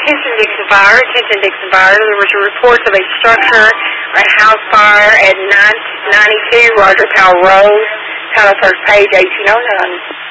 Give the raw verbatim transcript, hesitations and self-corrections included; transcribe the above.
Houston-Dixon Fire, attention Dixon Fire. There was a report of a structure or a house fire at nine ninety-two Roger Powell Road, title first page, eighteen oh nine.